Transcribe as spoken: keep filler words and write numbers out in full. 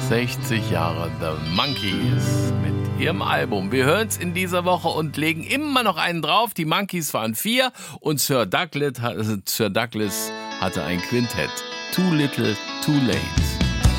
sechzig Jahre The Monkees mit ihrem Album. Wir hören es in dieser Woche und legen immer noch einen drauf. Die Monkees waren vier und Sir Douglas, Sir Douglas hatte ein Quintett. Too Little, Too Late.